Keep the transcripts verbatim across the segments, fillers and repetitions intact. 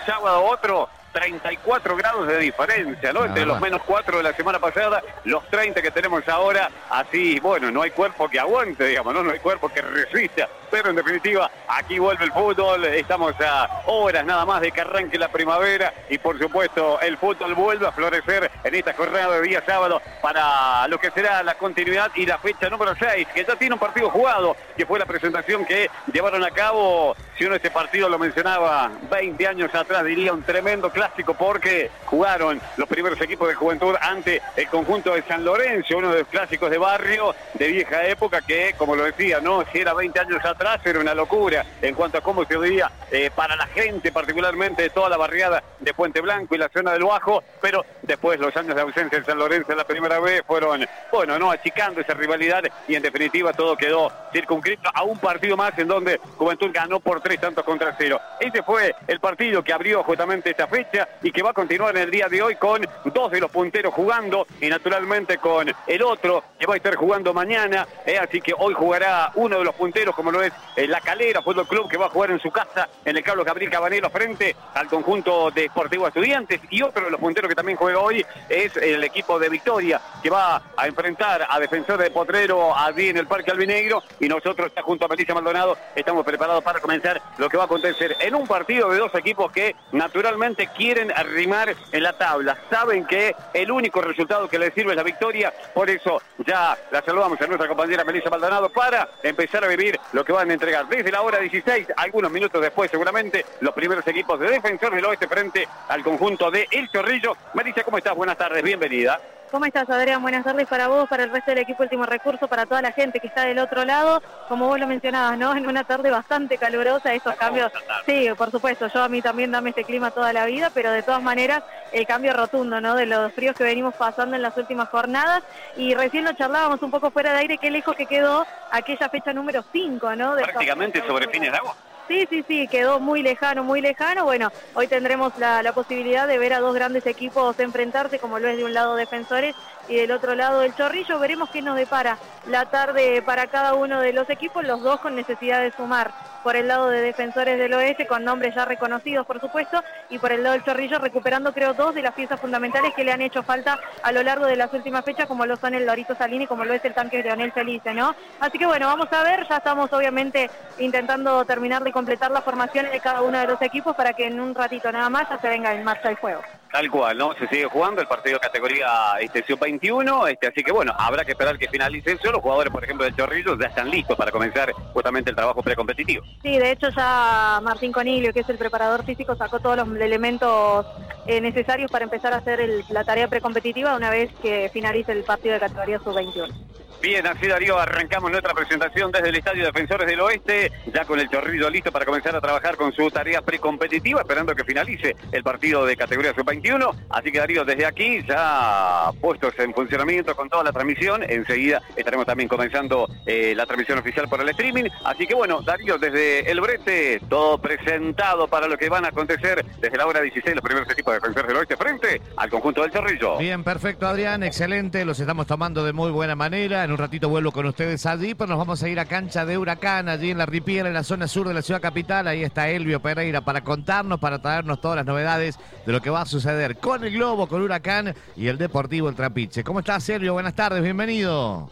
sábado a otro, treinta y cuatro grados de diferencia, ¿no? Entre Ah, los menos cuatro de la semana pasada, los treinta que tenemos ahora, así, bueno, no hay cuerpo que aguante, digamos, ¿no? No hay cuerpo que resista, pero en definitiva, aquí vuelve el fútbol, estamos a horas nada más de que arranque la primavera y por supuesto el fútbol vuelve a florecer en esta jornada de día sábado para lo que será la continuidad y la fecha número seis, que ya tiene un partido jugado, que fue la presentación que llevaron a cabo, si uno ese partido lo mencionaba veinte años atrás, diría un tremendo clásico porque jugaron los primeros equipos de Juventud ante el conjunto de San Lorenzo, uno de los clásicos de barrio de vieja época que, como lo decía, no, si era veinte años atrás era una locura en cuanto a cómo se veía eh, para la gente, particularmente de toda la barriada de Puente Blanco y la zona del Bajo, pero después los años de ausencia en San Lorenzo la primera vez fueron, bueno, no, achicando esa rivalidad y en definitiva todo quedó circunscrito a un partido más en donde Juventud ganó por tres tantos contra cero. Ese fue el partido que abrió justamente esta fecha y que va a continuar en el día de hoy con dos de los punteros jugando y naturalmente con el otro que va a estar jugando mañana, eh, así que hoy jugará uno de los punteros como lo es eh, La Calera Fútbol Club, que va a jugar en su casa en el Carlos Gabriel Cabanero frente al conjunto de Sportivo Estudiantes, y otro de los punteros que también juega hoy es el equipo de Victoria, que va a enfrentar a Defensor de Potrero allí en el Parque Albinegro, y nosotros junto a Melissa Maldonado estamos preparados para comenzar lo que va a acontecer en un partido de dos equipos que naturalmente quieren arrimar en la tabla, saben que el único resultado que les sirve es la victoria, por eso ya la saludamos a nuestra compañera Melissa Maldonado para empezar a vivir lo que van a entregar desde la hora dieciséis, algunos minutos después seguramente, los primeros equipos de Defensor del Oeste frente al conjunto de El Chorrillo. Melissa, ¿cómo estás? Buenas tardes, bienvenida. ¿Cómo estás, Adrián? Buenas tardes para vos, para el resto del equipo Último Recurso, para toda la gente que está del otro lado. Como vos lo mencionabas, ¿no? En una tarde bastante calurosa, estos cambios. Sí, por supuesto, yo a mí también dame este clima toda la vida, pero de todas maneras el cambio rotundo, ¿no? De los fríos que venimos pasando en las últimas jornadas. Y recién lo charlábamos un poco fuera de aire, qué lejos que quedó aquella fecha número cinco, ¿no? De prácticamente sobre fines de agosto. Sí, sí, sí, quedó muy lejano, muy lejano. Bueno, hoy tendremos la, la posibilidad de ver a dos grandes equipos enfrentarse, como lo es de un lado Defensores y del otro lado El Chorrillo. Veremos qué nos depara la tarde para cada uno de los equipos, los dos con necesidad de sumar. Por el lado de Defensores del Oeste, con nombres ya reconocidos, por supuesto, y por el lado del Chorrillo, recuperando, creo, dos de las piezas fundamentales que le han hecho falta a lo largo de las últimas fechas, como lo son el Lorito Salini, como lo es el tanque de Leonel Felice, ¿no? Así que, bueno, vamos a ver, ya estamos, obviamente, intentando terminar de completar las formaciones de cada uno de los equipos para que en un ratito nada más ya se venga en marcha el juego. Tal cual, ¿no? Se sigue jugando el partido de categoría este, sub veintiuno, este, así que bueno, habrá que esperar que finalice eso. Los jugadores, por ejemplo, del Chorrillo ya están listos para comenzar justamente el trabajo precompetitivo. Sí, de hecho ya Martín Conilio, que es el preparador físico, sacó todos los elementos eh, necesarios para empezar a hacer el, la tarea precompetitiva una vez que finalice el partido de categoría sub veintiuno. Bien, así Darío, arrancamos nuestra presentación desde el Estadio Defensores del Oeste, ya con el Chorrillo listo para comenzar a trabajar con su tarea precompetitiva, esperando que finalice el partido de categoría sub veintiuno, así que Darío, desde aquí ya puestos en funcionamiento con toda la transmisión, enseguida estaremos también comenzando eh, la transmisión oficial por el streaming, así que bueno, Darío, desde el brete, todo presentado para lo que van a acontecer desde la hora dieciséis, los primeros equipos de Defensores del Oeste frente al conjunto del Chorrillo. Bien, perfecto, Adrián, excelente, los estamos tomando de muy buena manera. En un ratito vuelvo con ustedes allí, pero nos vamos a ir a cancha de Huracán, allí en la Ripiera, en la zona sur de la ciudad capital. Ahí está Elvio Pereira para contarnos, para traernos todas las novedades de lo que va a suceder con el Globo, con Huracán y el Deportivo El Trapiche. ¿Cómo estás, Elvio? Buenas tardes, bienvenido.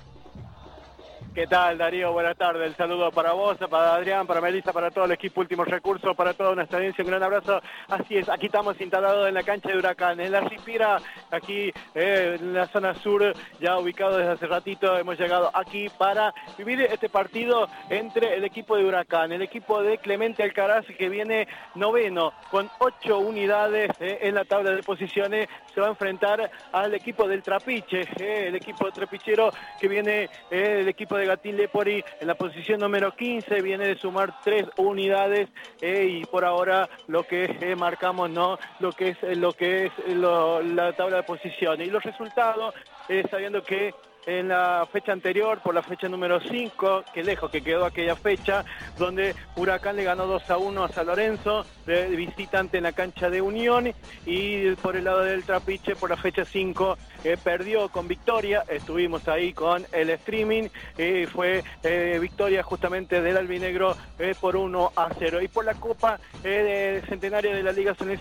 ¿Qué tal, Darío? Buenas tardes. El saludo para vos, para Adrián, para Melissa, para todo el equipo Últimos Recursos, para toda nuestra audiencia. Un gran abrazo. Así es, aquí estamos instalados en la cancha de Huracán, en la Ripiera, aquí eh, en la zona sur, ya ubicado desde hace ratito. Hemos llegado aquí para vivir este partido entre el equipo de Huracán, el equipo de Clemente Alcaraz, que viene noveno con ocho unidades eh, en la tabla de posiciones. Se va a enfrentar al equipo del Trapiche, eh, el equipo trapichero que viene eh, el equipo de Gatín Lepori en la posición número quince, viene de sumar tres unidades eh, y por ahora lo que eh, marcamos, no lo que es lo que es lo, la tabla de posiciones y los resultados, eh, sabiendo que en la fecha anterior, por la fecha número cinco, que lejos que quedó aquella fecha, donde Huracán le ganó dos a uno a San Lorenzo, de visitante en la cancha de Unión, y por el lado del Trapiche, por la fecha cinco, eh, perdió con victoria. Estuvimos ahí con el streaming, eh, fue eh, victoria justamente del albinegro eh, por uno a cero. Y por la Copa eh, de Centenario de la Liga